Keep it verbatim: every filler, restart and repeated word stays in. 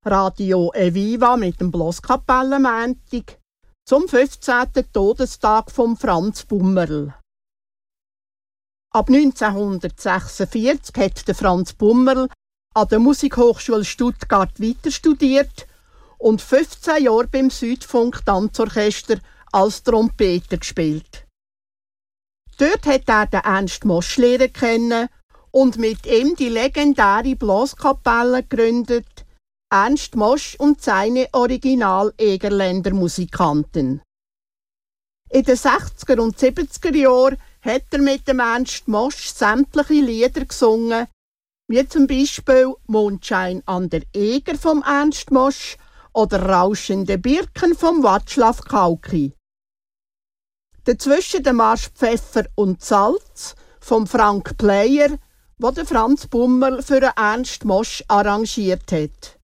Radio Eviva mit dem Bloskapellenmäntig zum fünfzehnten Todestag von Franz Bummerl. Ab neunzehnhundertsechsundvierzig hat der Franz Bummerl an der Musikhochschule Stuttgart weiter studiert und fünfzehn Jahre beim Südfunk Tanzorchester als Trompeter gespielt. Dort hat er den Ernst Mosch lernen kennen und mit ihm die legendäre Blaskapelle gegründet, Ernst Mosch und seine Original-Egerländer Musikanten. In den sechziger und siebziger Jahren hat er mit dem Ernst Mosch sämtliche Lieder gesungen, wie zum Beispiel «Mondschein an der Eger» vom Ernst Mosch oder «Rauschende Birken» vom Václav Kauki. Dazwischen der Marsch «Pfeffer und Salz» vom Frank Player, wo der Franz Bummerl für den Ernst Mosch arrangiert hat.